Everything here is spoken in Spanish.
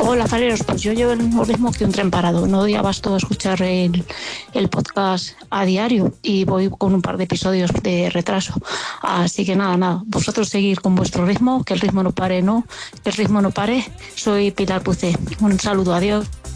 Hola, Faleros, pues yo llevo el mismo ritmo que un tren parado. No doy abasto a escuchar el podcast a diario y voy con un par de episodios de retraso. Así que nada, vosotros seguir con vuestro ritmo, que el ritmo no pare, ¿no? Que el ritmo no pare. Soy Pilar Pucé. Un saludo, adiós.